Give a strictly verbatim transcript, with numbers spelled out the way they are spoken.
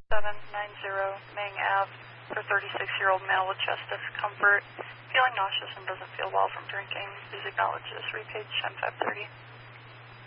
seven nine zero Ming Ave for thirty-six-year-old male with chest discomfort, feeling nauseous and doesn't feel well from drinking. Please acknowledge this. Repaid ten five thirty.